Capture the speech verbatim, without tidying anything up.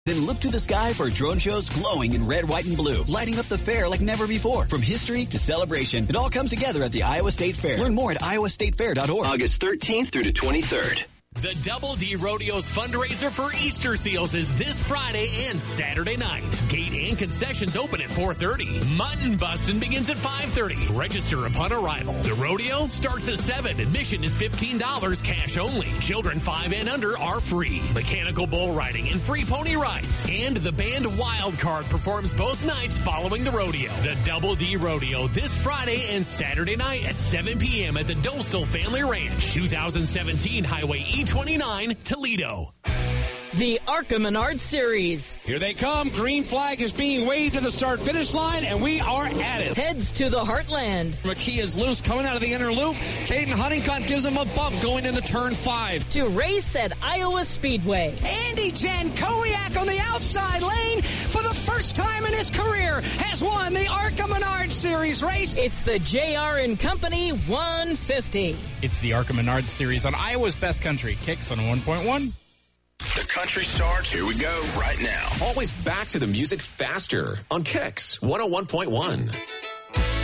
Then look to the sky for drone shows glowing in red, white, and blue, lighting up the fair like never before. From history to celebration, it all comes together at the Iowa State Fair. Learn more at iowa state fair dot org. August thirteenth through the twenty-third. The Double D Rodeo's fundraiser for Easter seals is this Friday and Saturday night. Gate and concessions open at four thirty. Mutton busting begins at five thirty. Register upon arrival. The rodeo starts at seven. Admission is fifteen dollars, cash only. Children five and under are free. Mechanical bull riding and free pony rides. And the band Wild Card performs both nights following the rodeo. The Double D Rodeo this Friday and Saturday night at seven p.m. at the Dostal Family Ranch. twenty seventeen Highway E twenty-nine, Toledo. The Arca Menard Series. Here they come. Green flag is being waved to the start-finish line, and we are at it. Heads to the Heartland. McKee is loose, coming out of the inner loop. Caden Huntington gives him a bump going into turn five. To race at Iowa Speedway. Andy Jankowiak on the outside lane for the first time in his career has won the Arca Menard Series race. It's the J R and Company one fifty. It's the Arca Menard Series on Iowa's Best Country. Kicks on one point one. The country starts. Here we go right now. Always back to the music faster on Kicks one oh one point one.